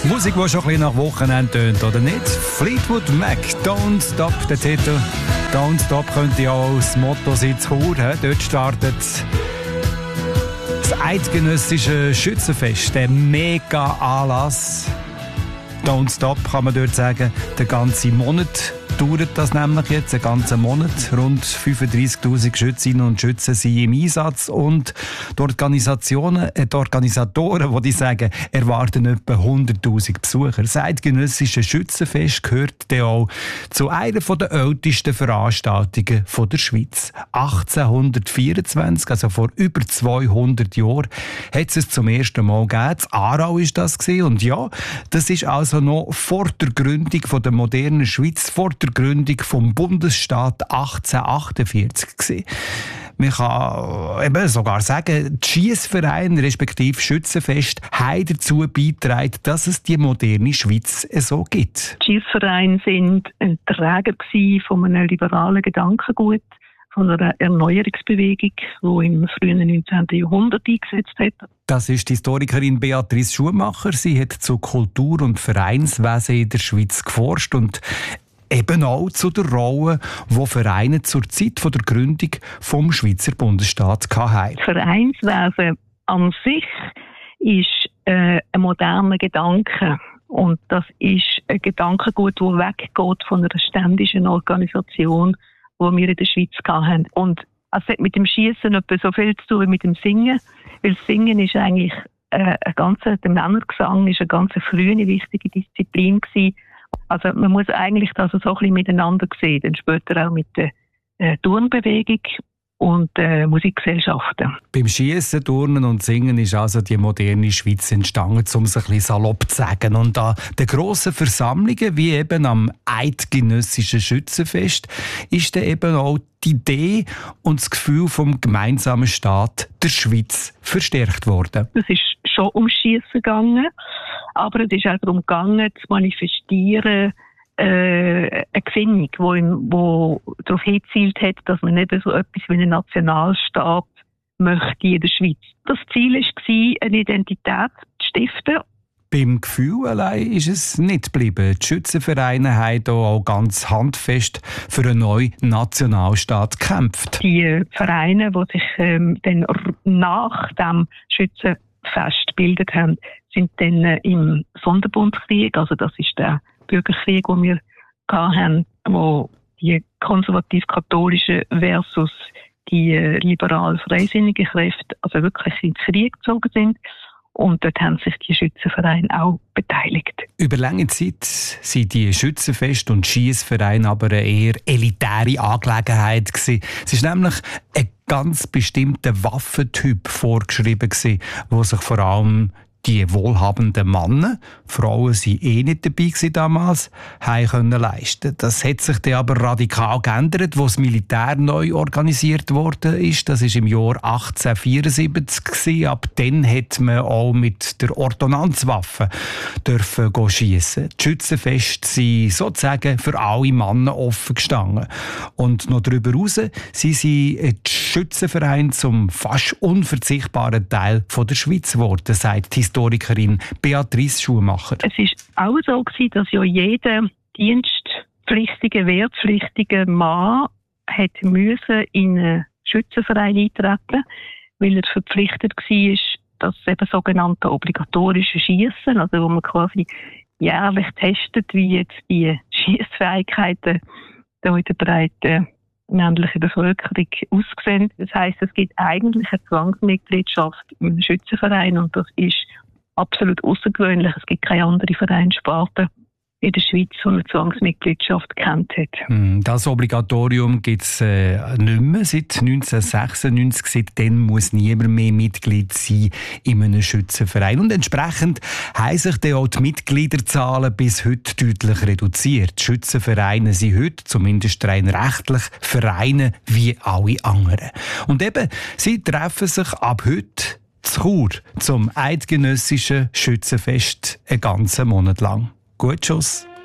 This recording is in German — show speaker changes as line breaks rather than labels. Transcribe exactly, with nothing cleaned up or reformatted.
Musik, die schon ein bisschen nach Wochenende tönt, oder nicht? Fleetwood Mac, Don't Stop, der Titel. Don't Stop könnte ja auch das Motto sein zu Chur. Dort startet das eidgenössische Schützenfest, der Mega-Anlass. Don't Stop kann man dort sagen, den ganzen Monat dauert das nämlich jetzt, einen ganzen Monat. Rund fünfunddreissigtausend Schützinnen und Schützen sind im Einsatz und die Organisationen, äh, die Organisatoren, die sagen, erwarten etwa hunderttausend Besucher. Das eidgenössische Schützenfest gehört dann auch zu einer der ältesten Veranstaltungen der Schweiz. achtzehnhundertvierundzwanzig, also vor über zweihundert Jahren, hat es zum ersten Mal gegeben. In Aarau war das und ja, das ist also noch vor der Gründung der modernen Schweiz, vor der Gründung vom Bundesstaat achtzehnhundertachtundvierzig gewesen. Man kann eben sogar sagen, die Schiessvereine respektive Schützenfest haben dazu beigetragen, dass es die moderne Schweiz so gibt.
Die Schiessvereine waren ein Träger von einem liberalen Gedankengut, von einer Erneuerungsbewegung, die im frühen neunzehnten Jahrhundert eingesetzt hat.
Das ist die Historikerin Beatrice Schumacher. Sie hat zu Kultur- und Vereinswesen in der Schweiz geforscht und eben auch zu der Rolle, die Vereine zur Zeit der Gründung vom Schweizer Bundesstaat hatten.
Das Vereinswesen an sich ist äh, ein moderner Gedanke. Und das ist ein Gedankengut, das weggeht von einer ständischen Organisation, die wir in der Schweiz hatten. Und es hat mit dem Schiessen etwa so viel zu tun wie mit dem Singen. Weil das Singen ist eigentlich äh, ein ganzer, der Männergesang ist eine ganz frühe, wichtige Disziplin gewesen. Also man muss eigentlich das so ein bisschen miteinander sehen, dann später auch mit der äh, Turnbewegung und äh, Musikgesellschaften.
Beim Schiessen, Turnen und Singen ist also die moderne Schweiz entstanden, um es ein bisschen salopp zu sagen. Und an den grossen Versammlungen, wie eben am eidgenössischen Schützenfest, ist dann eben auch die Idee und das Gefühl vom gemeinsamen Staat der Schweiz verstärkt worden.
Es ist schon um Schiessen gegangen, aber es ist auch darum gegangen, zu manifestieren, äh, eine Gesinnung, die darauf hingezielt hat, dass man eben so etwas wie einen Nationalstaat möchte in der Schweiz. Das Ziel war, eine Identität zu stiften.
Beim Gefühl allein ist es nicht geblieben. Die Schützenvereine haben hier auch ganz handfest für einen neuen Nationalstaat gekämpft.
Die Vereine, die sich ähm, dann nach dem Schützenfest gebildet haben, sind dann äh, im Sonderbundskrieg, also das ist der Bürgerkrieg, den wir hatten, wo die konservativ-katholischen versus die äh, liberal-freisinnigen Kräfte also wirklich in den Krieg gezogen sind. Und dort haben sich die Schützenvereine auch beteiligt.
Über lange Zeit sind die Schützenfest- und Schiessvereine aber eine eher elitäre Angelegenheit gewesen. Es war nämlich ein ganz bestimmter Waffentyp vorgeschrieben gewesen, wo sich vor allem die wohlhabenden Männer, Frauen waren eh nicht dabei gewesen damals, haben können leisten. Das hat sich dann aber radikal geändert, wo das Militär neu organisiert worden ist. Das war im Jahr achtzehnhundertvierundsiebzig gewesen. Ab dann hat man auch mit der Ordonnanzwaffe dürfen schiessen. Die Schützenfeste sind sozusagen für alle Männer offen gestanden. Und noch darüber hinaus sind sie die Schützenvereine zum fast unverzichtbaren Teil von der Schweiz geworden, sagt die Historikerin Beatrice Schumacher.
Es war auch so, dass ja jeder dienstpflichtige, wehrpflichtige Mann hätte müssen in einen Schützenverein eintreten, weil er verpflichtet war, das eben sogenannte obligatorische Schiessen, also wo man quasi jährlich testet, wie jetzt die Schiessfähigkeiten in der breiten männlichen Bevölkerung aussehen. Das heisst, es gibt eigentlich eine Zwangsmitgliedschaft in einem Schützenverein und das ist absolut außergewöhnlich. Es gibt keine andere Vereinssparte in der Schweiz, die eine Zwangsmitgliedschaft kennt hat.
Das Obligatorium gibt es äh, nicht mehr seit neunzehnhundertsechsundneunzig. Seitdem muss niemand mehr Mitglied sein in einem Schützenverein. Und entsprechend haben sich dann auch die Mitgliederzahlen bis heute deutlich reduziert. Die Schützenvereine sind heute, zumindest rein rechtlich, Vereine wie alle anderen. Und eben, sie treffen sich ab heute zu Chur zum eidgenössischen Schützenfest einen ganzen Monat lang. Gut, Schuss.